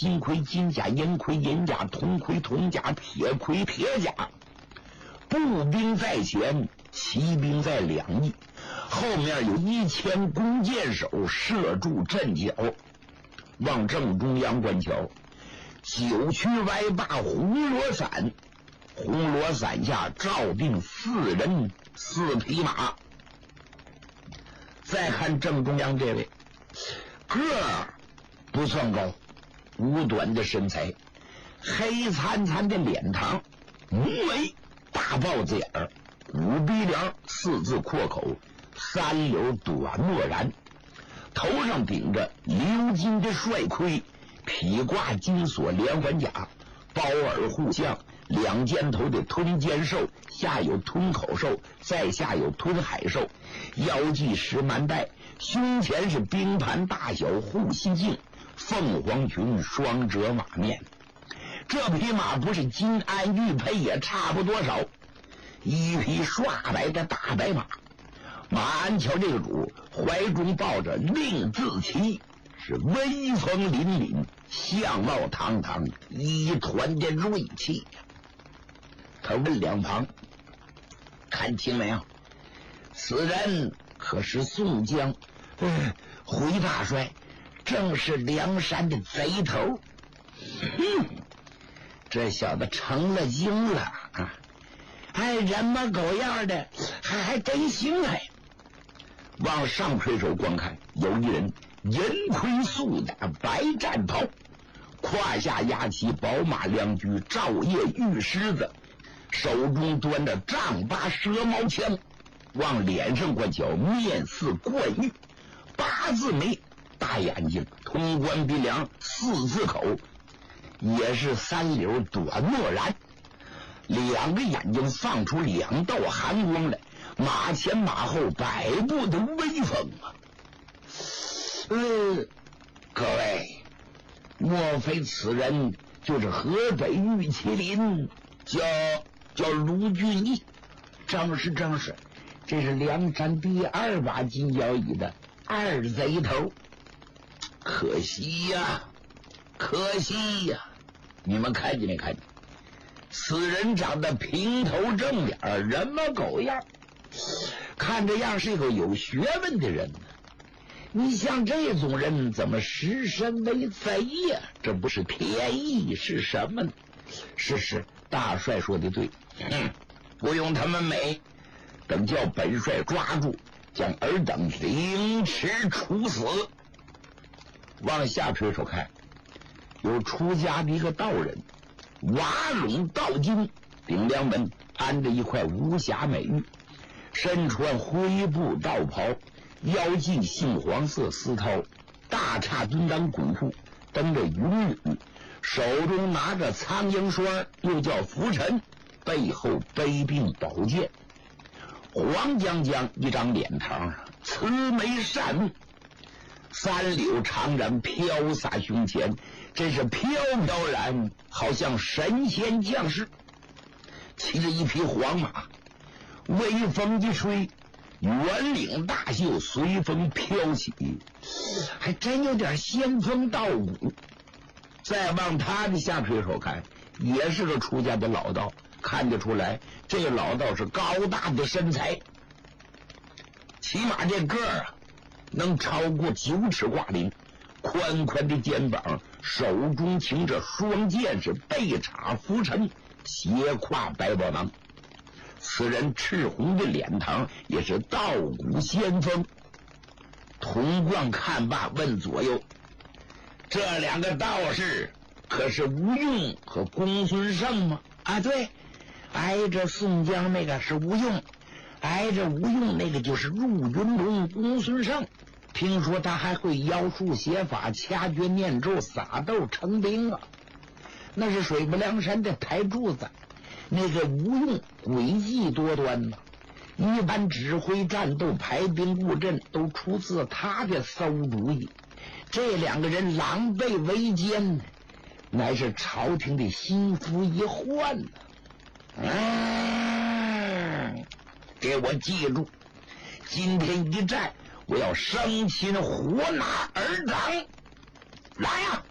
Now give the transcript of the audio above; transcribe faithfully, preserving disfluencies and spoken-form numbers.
金盔金甲，银盔银甲，铜盔铜甲，铁盔铁甲。步兵在前，骑兵在两翼，后面有一千弓箭手射住阵脚。往正中央观瞧，九曲歪把红罗伞，红罗伞下照定四人四匹马。再看正中央这位，个儿不算高，五短的身材，黑灿灿的脸庞，浓眉大豹子眼儿，五鼻梁，四字阔口，三绺短墨髯，头上顶着鎏金的帅盔，披挂金锁连环甲，包耳护项，两肩头的吞肩兽，下有吞口兽，再下有吞海兽，腰系石蛮带，胸前是冰盘大小护心镜，凤凰裙双折马面。这匹马不是金鞍玉佩也差不多少，一匹刷白的大白马。马鞍桥这个主怀中抱着令字旗，是威风凛凛，相貌堂堂，一团的锐气呀。他问两旁，看清没有？此人可是宋江？嗯，回大帅，正是梁山的贼头。嗯，这小子成了精了啊！哎，人模狗样的，还还真行哎！往上推手观看，有一人银盔素甲，白战袍，胯下压起宝马良驹，照夜玉狮子，手中端着丈八蛇矛枪。往脸上观瞧，面似冠玉，八字眉，大眼睛，通关鼻梁，四字口，也是三绺短墨髯，两个眼睛放出两道寒光来，马前马后百步的威风啊！呃，各位，莫非此人就是河北玉麒麟，叫叫卢俊义？正是正是，这是梁山第二把金交椅的二贼头。可惜呀，可惜呀！你们看见没看见？此人长得平头正脸，人模狗样，看这样是一个有学问的人呢。你像这种人怎么实身为贼呀？这不是便宜是什么呢？是是，大帅说的对，嗯，不用他们美，等叫本帅抓住，将尔等凌迟处死。往下推手看，有出家的一个道人，瓦垄道经，顶梁门安着一块无瑕美玉，身穿灰布道袍，腰系杏黄色丝绦，大叉蹲裆滚裤，蹬着云雨，手中拿着苍蝇栓，又叫拂尘，背后背并宝剑，黄将将一张脸庞，慈眉善目，三绺长髯飘洒胸前，真是飘飘然，好像神仙降世。骑着一匹黄马，微风一吹，圆领大袖随风飘起，还真有点仙风道骨。再往他的下腿手看，也是个出家的老道，看得出来这老道是高大的身材，起码这个儿啊能超过九尺挂零，宽宽的肩膀，手中擎着双剑，是背插拂尘，斜挎百宝囊。此人赤红的脸庞，也是道骨仙风。童贯看罢，问左右：这两个道士可是吴用和公孙胜吗？啊，对，挨着宋江那个是吴用，挨着吴用那个就是入云龙公孙胜。听说他还会妖术写法，掐诀念咒，撒豆成兵啊！那是水泊梁山的台柱子。那个吴用诡计多端呐，一般指挥战斗、排兵布阵都出自他的馊主意。这两个人狼狈为奸呢，乃是朝廷的心腹一患呢。嗯，给我记住，今天一战，我要生擒活拿尔等。来呀、啊，